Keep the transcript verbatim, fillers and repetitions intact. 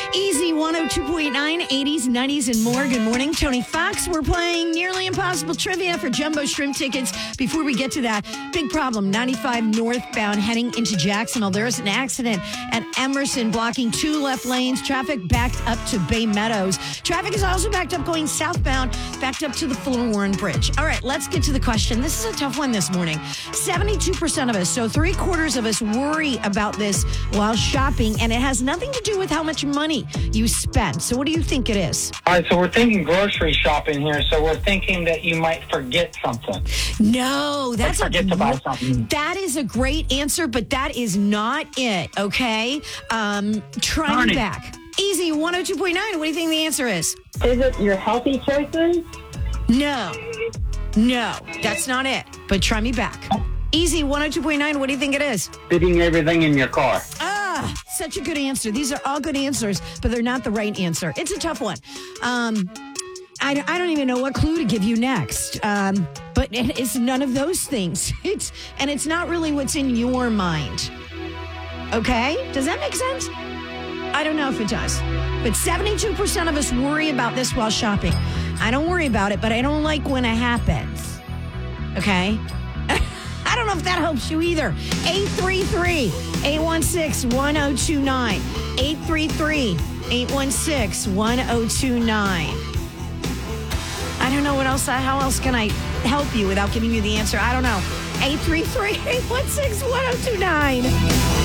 Easy one oh two point nine, eighties, nineties, and more. Good morning, Tony Fox. We're playing Nearly Impossible Trivia for Jumbo Shrimp tickets. Before we get to that, big problem, ninety-five northbound heading into Jacksonville. There's an accident at Emerson blocking two left lanes. Traffic backed up to Bay Meadows. Traffic is also backed up going southbound, backed up to the Fuller Warren Bridge. All right, let's get to the question. This is a tough one this morning. seventy-two percent of us, so three quarters of us worry about this while shopping, and it has nothing to do with how much money you spend. So what do you think it is? All right, so we're thinking grocery shopping here. So we're thinking that you might forget something. No, that's like forget a, to buy something. That is a great answer, but that is not it, okay? Um, try Darn me it. back. Easy, one oh two point nine. What do you think the answer is? Is it your healthy choices? No. No, that's not it. But try me back. Easy, one oh two point nine. What do you think it is? Fitting everything in your car. Ah, such a good answer. These are all good answers, but they're not the right answer. It's a tough one. Um, I, I don't even know what clue to give you next. Um, but it, it's none of those things. It's and it's not really what's in your mind. Okay? Does that make sense? I don't know if it does. But seventy-two percent of us worry about this while shopping. I don't worry about it, but I don't like when it happens. Okay? I don't know if that helps you either. eight three three, eight one six, one oh two nine. eight three three, eight one six, one oh two nine. I don't know what else. How else can I help you without giving you the answer? I don't know. eight three three, eight one six, one oh two nine.